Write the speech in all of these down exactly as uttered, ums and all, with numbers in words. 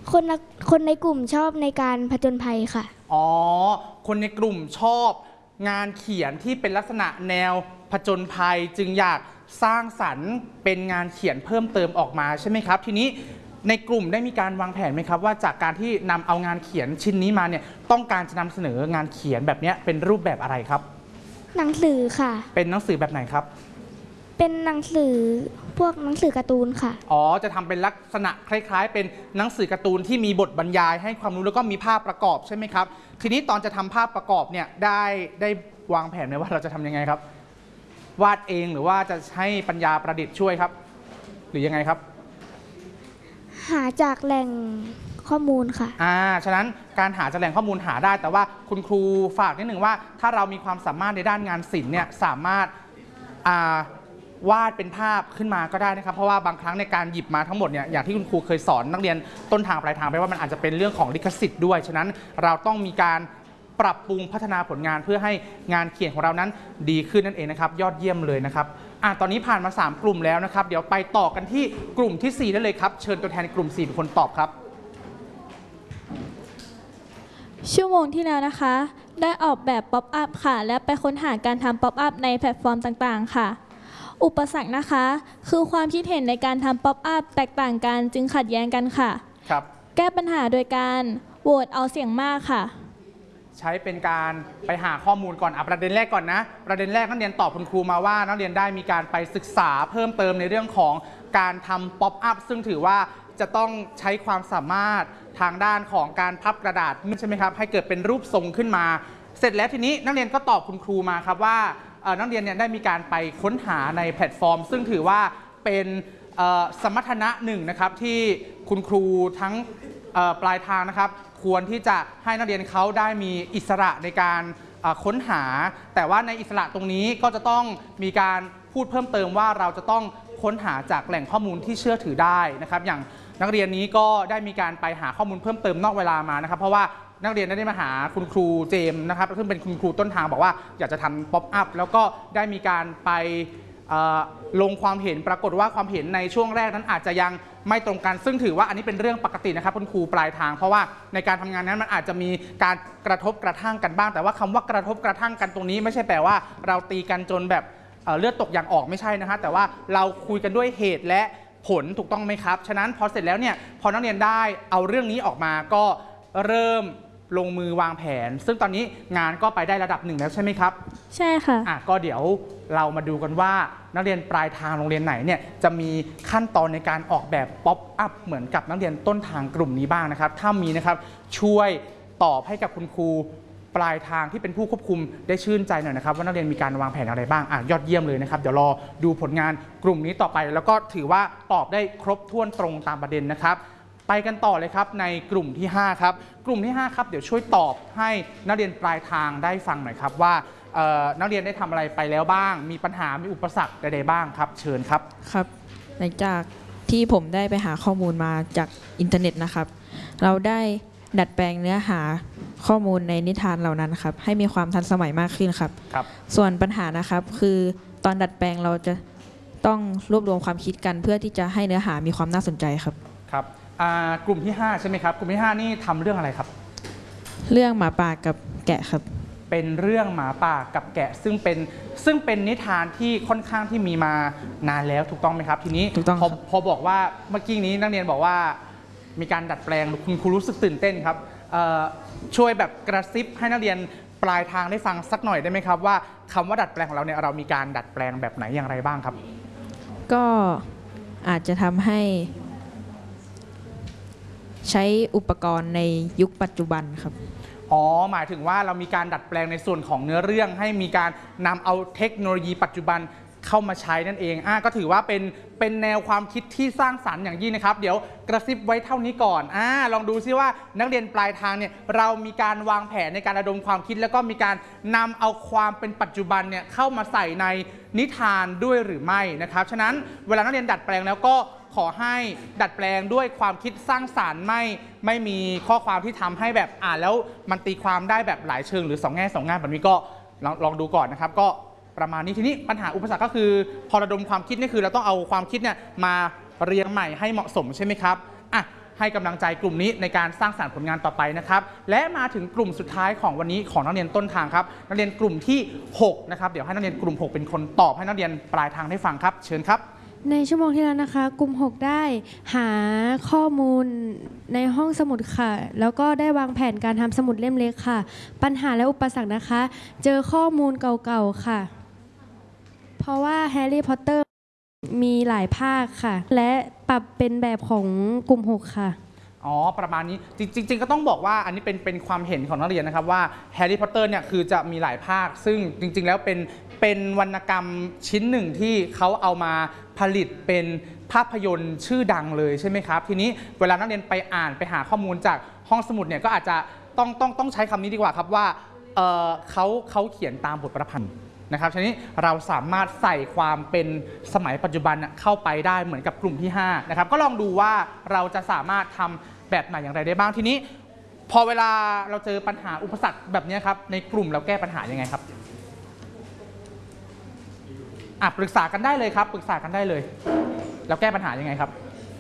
คนในคนในกลุ่มชอบในการผจญภัยค่ะอ๋อคนในกลุ่มชอบงานเขียนที่เป็นลักษณะแนวผจญภัยจึงอยากสร้างสรรค์เป็นงานเขียนเพิ่มเติมออกมาใช่ไหมครับทีนี้ในกลุ่มได้มีการวางแผนไหมครับว่าจากการที่นำเอางานเขียนชิ้นนี้มาเนี่ยต้องการจะนำเสนองานเขียนแบบนี้เป็นรูปแบบอะไรครับหนังสือค่ะเป็นหนังสือแบบไหนครับเป็นหนังสือพวกหนังสือการ์ตูนค่ะอ๋อจะทำเป็นลักษณะคล้ายๆเป็นหนังสือการ์ตูนที่มีบทบรรยายให้ความรู้แล้วก็มีภาพประกอบใช่ไหมครับทีนี้ตอนจะทำภาพประกอบเนี่ยได้ได้วางแผนไหมว่าเราจะทำยังไงครับวาดเองหรือว่าจะให้ปัญญาประดิษฐ์ช่วยครับหรือยังไงครับหาจากแหล่งข้อมูลค่ะอ่าฉะนั้นการหาจากแหล่งข้อมูลหาได้แต่ว่าคุณครูฝากนิดหนึ่งว่าถ้าเรามีความสามารถในด้านงานศิลป์เนี่ยสามารถอ่าวาดเป็นภาพขึ้นมาก็ได้นะครับเพราะว่าบางครั้งในการหยิบมาทั้งหมดเนี่ยอย่างที่คุณครูเคยสอนนักเรียนต้นทางปลายทางไปว่ามันอาจจะเป็นเรื่องของลิขสิทธิ์ด้วยฉะนั้นเราต้องมีการปรับปรุงพัฒนาผลงานเพื่อให้งานเขียนของเรานั้นดีขึ้นนั่นเองนะครับยอดเยี่ยมเลยนะครับอ่ะตอนนี้ผ่านมาสามกลุ่มแล้วนะครับเดี๋ยวไปต่อกันที่กลุ่มที่สี่ได้เลยครับเชิญตัวแทนกลุ่มสี่เป็นคนตอบครับชั่วโมงที่แล้วนะคะได้ออกแบบป๊อปอัพค่ะและไปค้นหาการทำป๊อปอัพในแพลตฟอร์มต่างๆค่ะอุปสรรคนะคะคือความคิดเห็นในการทำป๊อปอัพแตกต่างกันจึงขัดแย้งกันค่ะครับแก้ปัญหาโดยการโหวตเอาเสียงมากค่ะใช้เป็นการไปหาข้อมูลก่อนอ่ะประเด็นแรกก่อนนะประเด็นแรกนักเรียนตอบคุณครูมาว่านักเรียนได้มีการไปศึกษาเพิ่มเติมในเรื่องของการทำป๊อปอัพซึ่งถือว่าจะต้องใช้ความสามารถทางด้านของการพับกระดาษใช่ไหมครับให้เกิดเป็นรูปทรงขึ้นมาเสร็จแล้วทีนี้นักเรียนก็ตอบคุณครูมาครับว่านักเรียนเนี่ยได้มีการไปค้นหาในแพลตฟอร์มซึ่งถือว่าเป็นสมรรถนะหนึ่งนะครับที่คุณครูทั้งปลายทางนะครับควรที่จะให้นักเรียนเขาได้มีอิสระในการค้นหาแต่ว่าในอิสระตรงนี้ก็จะต้องมีการพูดเพิ่มเติมว่าเราจะต้องค้นหาจากแหล่งข้อมูลที่เชื่อถือได้นะครับอย่างนักเรียนนี้ก็ได้มีการไปหาข้อมูลเพิ่มเติมนอกเวลามานะครับเพราะว่านักเรียนได้มาหาคุณครูเจมส์นะครับซึ่งเป็นคุณครูต้นทางบอกว่าอยากจะทำป๊อปอัพแล้วก็ได้มีการไปลงความเห็นปรากฏว่าความเห็นในช่วงแรกนั้นอาจจะยังไม่ตรงกันซึ่งถือว่าอันนี้เป็นเรื่องปกตินะครับคุณครูปลายทางเพราะว่าในการทำงานนั้นมันอาจจะมีการกระทบกระทั่งกันบ้างแต่ว่าคำว่ากระทบกระทั่งกันตรงนี้ไม่ใช่แปลว่าเราตีกันจนแบบเลือดตกอย่างออกไม่ใช่นะฮะแต่ว่าเราคุยกันด้วยเหตุและผลถูกต้องไหมครับฉะนั้นพอเสร็จแล้วเนี่ยพอนักเรียนได้เอาเรื่องนี้ออกมาก็เริ่มลงมือวางแผนซึ่งตอนนี้งานก็ไปได้ระดับหนึ่งแล้วใช่ไหมครับใช่ค่ะอ่ะก็เดี๋ยวเรามาดูกันว่านักเรียนปลายทางโรงเรียนไหนเนี่ยจะมีขั้นตอนในการออกแบบป๊อปอัพเหมือนกับนักเรียนต้นทางกลุ่มนี้บ้างนะครับถ้ามีนะครับช่วยตอบให้กับคุณครูปลายทางที่เป็นผู้ควบคุมได้ชื่นใจหน่อยนะครับว่านักเรียนมีการวางแผนอะไรบ้างอ่ะยอดเยี่ยมเลยนะครับเดี๋ยวรอดูผลงานกลุ่มนี้ต่อไปแล้วก็ถือว่าตอบได้ครบถ้วนตรงตามประเด็นนะครับไปกันต่อเลยครับในกลุ่มที่ห้าครับกลุ่มที่ห้าครับเดี๋ยวช่วยตอบให้นักเรียนปลายทางได้ฟังหน่อยครับว่านักเรียนได้ทำอะไรไปแล้วบ้างมีปัญหามีอุปสรรคใดๆบ้างครับเชิญครับครับหลังจากที่ผมได้ไปหาข้อมูลมาจากอินเทอร์เน็ตนะครับเราได้ดัดแปลงเนื้อหาข้อมูลในนิทานเหล่านั้นครับให้มีความทันสมัยมากขึ้นครับครับส่วนปัญหานะครับคือตอนดัดแปลงเราจะต้องรวบรวมความคิดกันเพื่อที่จะให้เนื้อหามีความน่าสนใจครับครับกลุ่มที่ห้าใช่ไหมครับกลุ่มที่ห้านี่ทำเรื่องอะไรครับเรื่องหมาป่ากับแกะครับเป็นเรื่องหมาป่ากับแกะซึ่งเป็นซึ่งเป็นนิทานที่ค่อนข้างที่มีมานานแล้วถูกต้องไหมครับทีนี้พอพอบอกว่าเมื่อกี้นี้นักเรียนบอกว่ามีการดัดแปลงคุณครูรู้สึกตื่นเต้นครับช่วยแบบกระซิบให้นักเรียนปลายทางได้ฟังสักหน่อยได้ไหมครับว่าคำว่าดัดแปลงของเราเนี่ยเรามีการดัดแปลงแบบไหนอย่างไรบ้างครับก็อาจจะทำให้ใช้อุปกรณ์ในยุคปัจจุบันครับอ๋อหมายถึงว่าเรามีการดัดแปลงในส่วนของเนื้อเรื่องให้มีการนำเอาเทคโนโลยีปัจจุบันเข้ามาใช้นั่นเองอ่ะก็ถือว่าเป็นเป็นแนวความคิดที่สร้างสรรค์อย่างยิ่งนะครับเดี๋ยวกระซิบไว้เท่านี้ก่อนอ่าลองดูซิว่านักเรียนปลายทางเนี่ยเรามีการวางแผนในการระดมความคิดแล้วก็มีการนำเอาความเป็นปัจจุบันเนี่ยเข้ามาใส่ในนิทานด้วยหรือไม่นะครับฉะนั้นเวลานักเรียนดัดแปลงแล้วก็ขอให้ดัดแปลงด้วยความคิดสร้างสรรค์ไม่ไม่มีข้อความที่ทำให้แบบอ่านแล้วมันตีความได้แบบหลายเชิงหรือสองแง่สองงานแบบนี้ก็ลองลองดูก่อนนะครับก็ประมาณนี้ทีนี้ปัญหาอุปสรรคก็คือพอระดมความคิดนี่คือเราต้องเอาความคิดเนี่ยมาเรียงใหม่ให้เหมาะสมใช่ไหมครับอ่ะให้กำลังใจกลุ่มนี้ในการสร้างสรรค์ผลงานต่อไปนะครับและมาถึงกลุ่มสุดท้ายของวันนี้ของนักเรียนต้นทางครับนักเรียนกลุ่มที่หกนะครับเดี๋ยวให้นักเรียนกลุ่มหกเป็นคนตอบให้นักเรียนปลายทางได้ฟังครับเชิญครับในชั่วโมงที่แล้วนะคะกลุ่มหกได้หาข้อมูลในห้องสมุดค่ะแล้วก็ได้วางแผนการทำสมุดเล่มเล็กค่ะปัญหาและอุปสรรคนะคะเจอข้อมูลเก่าๆค่ะเพราะว่าแฮร์รี่พอตเตอร์มีหลายภาคค่ะและปรับเป็นแบบของกลุ่มหกค่ะอ๋อประมาณนี้จริงๆก็ต้องบอกว่าอันนี้เป็นเป็นความเห็นของนักเรียนนะครับว่าแฮร์รี่พอตเตอร์เนี่ยคือจะมีหลายภาคซึ่งจริงๆแล้วเป็นเป็นวรรณกรรมชิ้นหนึ่งที่เขาเอามาผลิตเป็นภาพยนตร์ชื่อดังเลยใช่ไหมครับทีนี้เวลานักเรียนไปอ่านไปหาข้อมูลจากห้องสมุดเนี่ยก็อาจจะต้องต้องต้องใช้คำนี้ดีกว่าครับว่าเอ่อเขาเขาเขียนตามบทประพันธ์นะครับทีนี้เราสามารถใส่ความเป็นสมัยปัจจุบันเข้าไปได้เหมือนกับกลุ่มที่ห้านะครับก็ลองดูว่าเราจะสามารถทำแบบไหนอย่างไรได้บ้างทีนี้พอเวลาเราเจอปัญหาอุปสรรคแบบนี้ครับในกลุ่มเราแก้ปัญหายังไงครับอ่ะปรึกษากันได้เลยครับปรึกษากันได้เลยแล้วแก้ปัญหายังไงครับ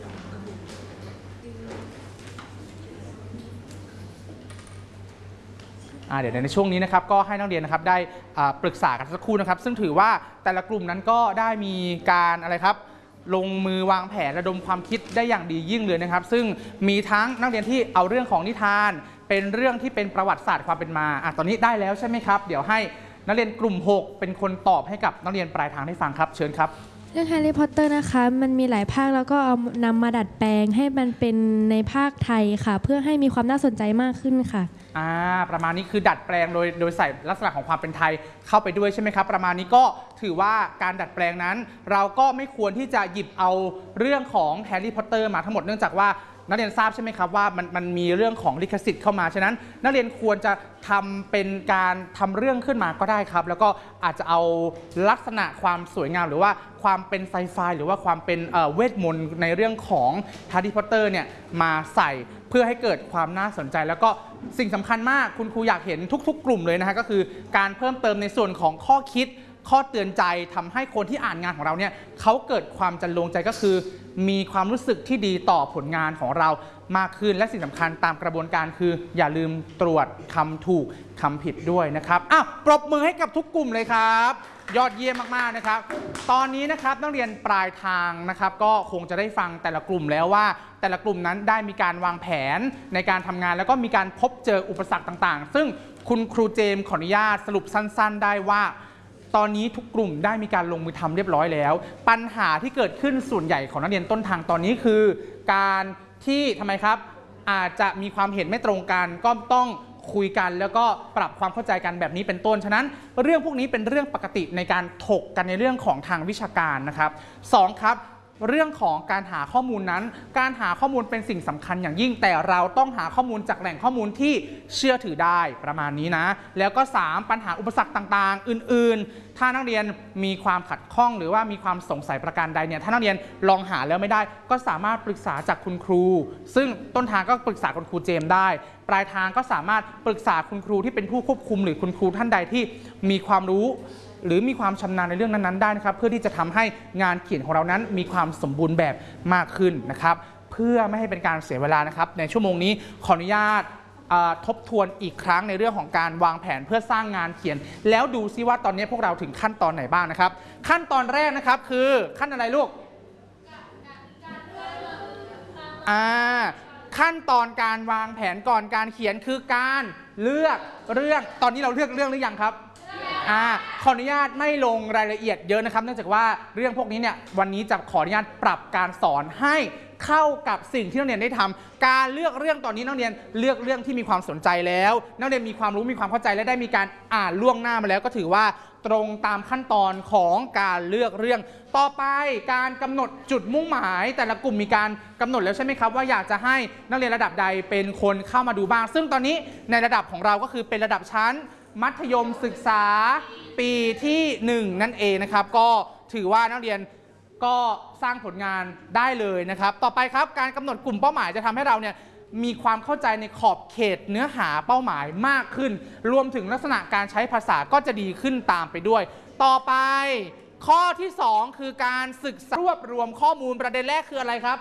อ่าเดี๋ยวในช่วงนี้นะครับก็ให้นักเรียนนะครับได้ปรึกษากันสักครู่นะครับซึ่งถือว่าแต่ละกลุ่มนั้นก็ได้มีการอะไรครับลงมือวางแผนระดมความคิดได้อย่างดียิ่งเลยนะครับซึ่งมีทั้งนักเรียนที่เอาเรื่องของนิทานเป็นเรื่องที่เป็นประวัติศาสตร์ความเป็นมาอ่ะตอนนี้ได้แล้วใช่ไหมครับเดี๋ยวให้นักเรียนกลุ่มหกเป็นคนตอบให้กับนักเรียนปลายทางได้ฟังครับเชิญครับเรื่องแฮร์รี่พอตเตอร์นะคะมันมีหลายภาคแล้วก็เอานำมาดัดแปลงให้มันเป็นในภาคไทยค่ะเพื่อให้มีความน่าสนใจมากขึ้นค่ะอ่าประมาณนี้คือดัดแปลงโดยโดยใส่ลักษณะของความเป็นไทยเข้าไปด้วยใช่ไหมครับประมาณนี้ก็ถือว่าการดัดแปลงนั้นเราก็ไม่ควรที่จะหยิบเอาเรื่องของแฮร์รี่พอตเตอร์มาทั้งหมดเนื่องจากว่านักเรียนทราบใช่ไหมครับว่ามันมันมีเรื่องของลิขสิทธิ์เข้ามาฉะนั้นนักเรียนควรจะทำเป็นการทำเรื่องขึ้นมาก็ได้ครับแล้วก็อาจจะเอาลักษณะความสวยงามหรือว่าความเป็นไซไฟหรือว่าความเป็นเวทมนต์ในเรื่องของแฮร์รี่พอตเตอร์เนี่ยมาใส่เพื่อให้เกิดความน่าสนใจแล้วก็สิ่งสำคัญมากคุณครูอยากเห็นทุกๆกลุ่มเลยนะฮะก็คือการเพิ่มเติมในส่วนของข้อคิดข้อเตือนใจทำให้คนที่อ่านงานของเราเนี่ยเขาเกิดความจันลงใจก็คือมีความรู้สึกที่ดีต่อผลงานของเรามากขึ้นและสิ่งสำคัญตามกระบวนการคืออย่าลืมตรวจคำถูกคำผิดด้วยนะครับอ้าวปรบมือให้กับทุกกลุ่มเลยครับยอดเยี่ยมมากๆนะครับตอนนี้นะครับนักเรียนปลายทางนะครับก็คงจะได้ฟังแต่ละกลุ่มแล้วว่าแต่ละกลุ่มนั้นได้มีการวางแผนในการทำงานแล้วก็มีการพบเจออุปสรรคต่างๆซึ่งคุณครูเจมส์ขออนุญาตสรุปสั้นๆได้ว่าตอนนี้ทุกกลุ่มได้มีการลงมือทำเรียบร้อยแล้วปัญหาที่เกิดขึ้นส่วนใหญ่ของนักเรียนต้นทางตอนนี้คือการที่ทำไมครับอาจจะมีความเห็นไม่ตรงกันก็ต้องคุยกันแล้วก็ปรับความเข้าใจกันแบบนี้เป็นต้นฉะนั้นเรื่องพวกนี้เป็นเรื่องปกติในการถกกันในเรื่องของทางวิชาการนะครับสองครับเรื่องของการหาข้อมูลนั้นการหาข้อมูลเป็นสิ่งสำคัญอย่างยิ่งแต่เราต้องหาข้อมูลจากแหล่งข้อมูลที่เชื่อถือได้ประมาณนี้นะแล้วก็สามปัญหาอุปสรรคต่างๆอื่นๆถ้านักเรียนมีความขัดข้องหรือว่ามีความสงสัยประการใดเนี่ยถ้านักเรียนลองหาแล้วไม่ได้ก็สามารถปรึกษาจากคุณครูซึ่งต้นทางก็ปรึกษาคุณครูเจมส์ได้ปลายทางก็สามารถปรึกษาคุณครูที่เป็นผู้ควบคุมหรือคุณครูท่านใดที่มีความรู้หรือมีความชำนาญในเรื่องนั้นๆได้นะครับเพื่อที่จะทำให้งานเขียนของเรานั้นมีความสมบูรณ์แบบมากขึ้นนะครับเพื่อไม่ให้เป็นการเสียเวลานะครับในชั่วโมงนี้ขออนุญาตทบทวนอีกครั้งในเรื่องของการวางแผนเพื่อสร้างงานเขียนแล้วดูซิว่าตอนนี้พวกเราถึงขั้นตอนไหนบ้างนะครับขั้นตอนแรกนะครับคือขั้นอะไรลูกอ่าขั้นตอนการวางแผนก่อนการเขียนคือการเลือกเรื่องตอนนี้เราเลือกเรื่องหรือยังครับอ่าขออนุญาตไม่ลงรายละเอียดเยอะนะครับเนื่องจากว่าเรื่องพวกนี้เนี่ยวันนี้จะขออนุญาตปรับการสอนให้เข้ากับสิ่งที่นักเรียนได้ทำการเลือกเรื่องตอนนี้นักเรียนเลือกเรื่องที่มีความสนใจแล้วนักเรียนมีความรู้มีความเข้าใจและได้มีการอ่านล่วงหน้ามาแล้วก็ถือว่าตรงตามขั้นตอนของการเลือกเรื่องต่อไปการกำหนดจุดมุ่งหมายแต่ละกลุ่มมีการกำหนดแล้วใช่ไหมครับว่าอยากจะให้นักเรียนระดับใดเป็นคนเข้ามาดูบ้างซึ่งตอนนี้ในระดับของเราก็คือเป็นระดับชั้นมัธยมศึกษาปีที่หนึ่งนั่นเองนะครับก็ถือว่านักเรียนก็สร้างผลงานได้เลยนะครับต่อไปครับการกำหนดกลุ่มเป้าหมายจะทำให้เราเนี่ยมีความเข้าใจในขอบเขตเนื้อหาเป้าหมายมากขึ้นรวมถึงลักษณะการใช้ภาษาก็จะดีขึ้นตามไปด้วยต่อไปข้อที่สองคือการศึกษารวบรวมข้อมูลประเด็นแรกคืออะไรครับ